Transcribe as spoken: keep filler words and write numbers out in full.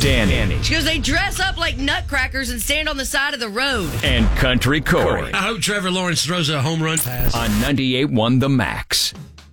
Danny. She goes, they dress up like nutcrackers and stand on the side of the road. And Country Corey. I hope Trevor Lawrence throws a home run pass. On ninety-eight point one The Max.